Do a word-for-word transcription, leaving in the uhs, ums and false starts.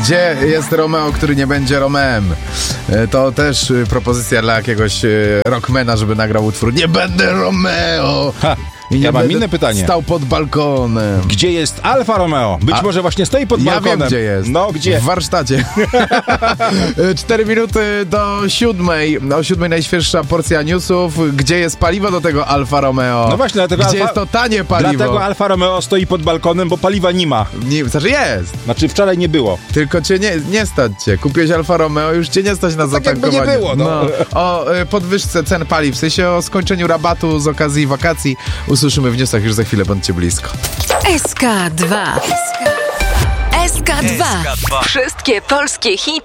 Gdzie jest Romeo, który nie będzie Romeem? To też propozycja dla jakiegoś rockmana, żeby nagrał utwór Nie będę Romeo! Ha. I nie ja mam będę inne pytanie. Stał pod balkonem. Gdzie jest Alfa Romeo? Być A, może właśnie stoi pod ja balkonem. Wiem, gdzie jest. No, gdzie? W warsztacie. Cztery minuty do siódmej. O siódmej najświeższa porcja newsów. Gdzie jest paliwo do tego Alfa Romeo? No właśnie, dlatego Gdzie Alfa... jest to tanie paliwo? Dlatego Alfa Romeo stoi pod balkonem, bo paliwa nie ma. Nie, znaczy jest. Znaczy wczoraj nie było. Tylko cię nie, nie stać cię. Kupiłeś Alfa Romeo, już cię nie stać na tak zatankowanie. jakby nie było, no. no. O y, podwyżce cen paliw, w sensie o skończeniu rabatu z okazji wakacji. Usłyszymy w newsach już za chwilę, bądźcie blisko. S K dwa. S K dwa. Wszystkie polskie hity.